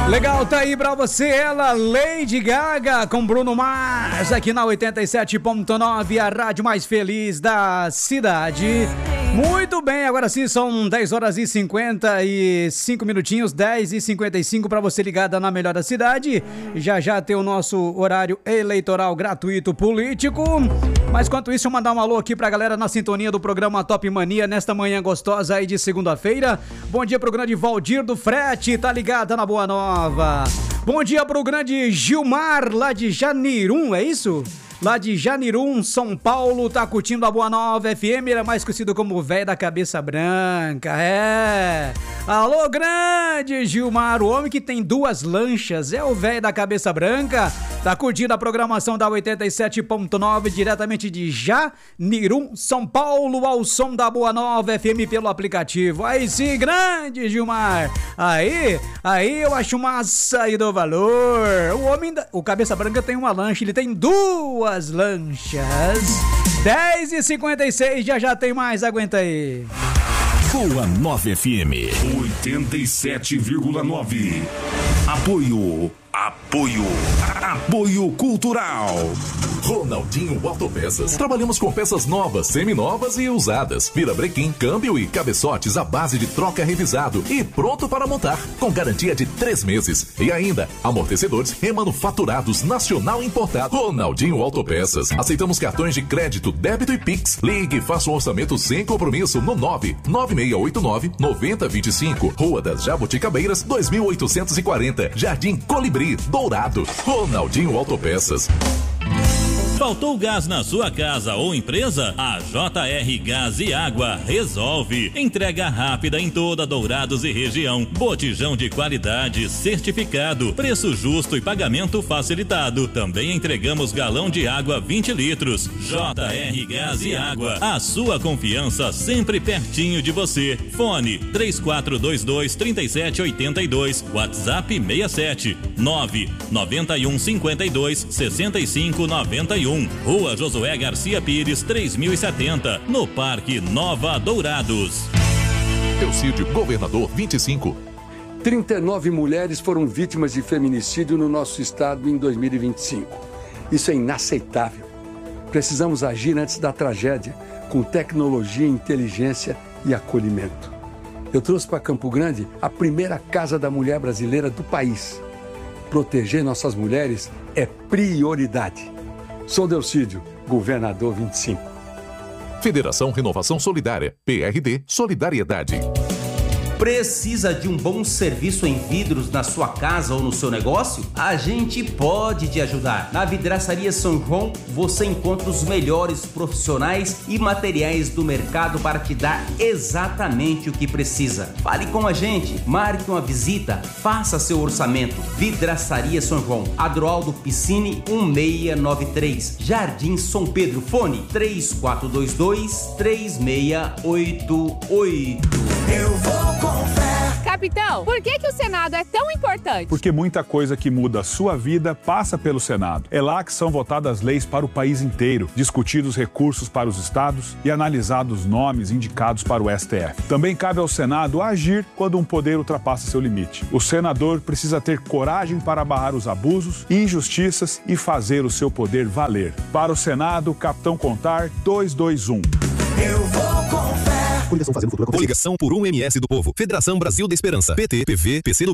Legal, tá aí pra você ela, Lady Gaga com Bruno Mars, aqui na 87.9, a rádio mais feliz da cidade. Muito bem, agora sim são 10 horas e 55 minutinhos, 10 e 55 para você ligada na melhor da cidade. Já já tem o nosso horário eleitoral gratuito político. Mas enquanto isso, eu mandar um alô aqui pra galera na sintonia do programa Top Mania nesta manhã gostosa aí de segunda-feira. Bom dia pro grande Valdir do Frete, tá ligada na Boa Nova. Bom dia pro grande Gilmar, lá de Janirum, é isso? Lá de Janirum, São Paulo, tá curtindo a Boa Nova FM, ele é mais conhecido como o velho da cabeça branca, é. Alô, grande Gilmar, o homem que tem 2 lanchas, é o velho da cabeça branca, tá curtindo a programação da 87.9, diretamente de Janirum, São Paulo, ao som da Boa Nova FM pelo aplicativo. Aí sim, grande Gilmar, aí eu acho massa aí do valor. O cabeça branca tem uma lancha, ele tem 2 lanchas. 10h56, já tem mais, aguenta aí. Boa Nova FM 87,9. Apoio Cultural. Ronaldinho Autopeças. Trabalhamos com peças novas, seminovas e usadas. Virabrequim, câmbio e cabeçotes à base de troca revisado e pronto para montar, com garantia de 3 meses. E ainda, amortecedores remanufaturados nacional importado. Ronaldinho Autopeças. Aceitamos cartões de crédito, débito e Pix. Ligue e faça um orçamento sem compromisso no 99689-9025. Rua das Jabuticabeiras, 2840. Jardim Colibri, Dourado. Ronaldinho Autopeças. Faltou gás na sua casa ou empresa? A JR Gás e Água resolve. Entrega rápida em toda Dourados e região. Botijão de qualidade certificado. Preço justo e pagamento facilitado. Também entregamos galão de água 20 litros. JR Gás e Água. A sua confiança sempre pertinho de você. Fone 3422-3782. WhatsApp 67 99152-6591. Rua Josué Garcia Pires, 3070, no Parque Nova Dourados. Teocídio, governador 25. 39 mulheres foram vítimas de feminicídio no nosso estado em 2025. Isso é inaceitável. Precisamos agir antes da tragédia, com tecnologia, inteligência e acolhimento. Eu trouxe para Campo Grande a primeira Casa da Mulher brasileira do país. Proteger nossas mulheres é prioridade. Sou Delcídio, governador 25. Federação Renovação Solidária, PRD Solidariedade. Precisa de um bom serviço em vidros na sua casa ou no seu negócio? A gente pode te ajudar. Na Vidraçaria São João, você encontra os melhores profissionais e materiais do mercado para te dar exatamente o que precisa. Fale com a gente, marque uma visita, faça seu orçamento. Vidraçaria São João, Adroaldo Piscine 1693, Jardim São Pedro, fone 3422-3688. Eu vou com fé. Capitão, por que o Senado é tão importante? Porque muita coisa que muda a sua vida passa pelo Senado. É lá que são votadas leis para o país inteiro, discutidos recursos para os estados e analisados nomes indicados para o STF. Também cabe ao Senado agir quando um poder ultrapassa seu limite. O senador precisa ter coragem para barrar os abusos e injustiças e fazer o seu poder valer. Para o Senado, Capitão Contar 221. Eu vou com fé. Coligação por um MS do Povo. Federação Brasil da Esperança. PT, PV, PCdoB.